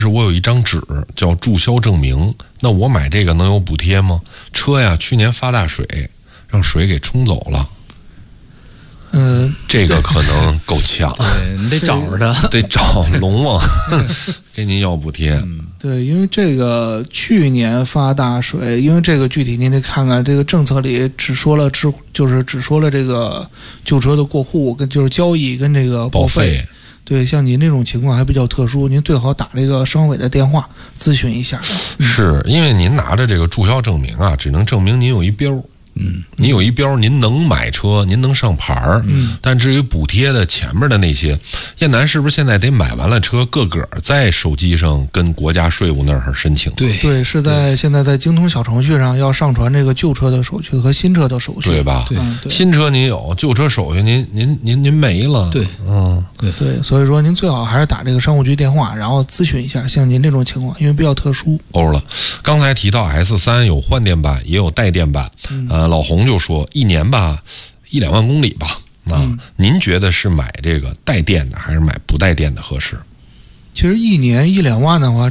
是我有一张纸叫注销证明，那我买这个能有补贴吗？车呀，去年发大水，让水给冲走了。这个可能够呛。 对，你得找着他， 得找龙王给您要补贴。 对，因为这个去年发大水，因为这个具体您得看看这个政策里只说了只说了这个旧车的过户跟就是交易跟这个报废。对，像您这种情况还比较特殊，您最好打这个商委的电话咨询一下。 是因为您拿着这个注销证明啊，只能证明您有一标。你有一标，您能买车，您能上牌儿。但至于补贴的前面的那些，燕南是不是现在得买完了车，个个在手机上跟国家税务那儿申请？ 对，是在现在在京通小程序上要上传这个旧车的手续和新车的手续， 对吧？ 对， 新车您有，旧车手续您没了。 对， 对，所以说您最好还是打这个商务局电话，然后咨询一下像您这种情况，因为比较特殊。 欧了，刚才提到 S3 有换电版，也有带电版。老洪就说一年吧，1-2万公里吧。您觉得是买这个带电的还是买不带电的合适？ 其实一年1-2万的话，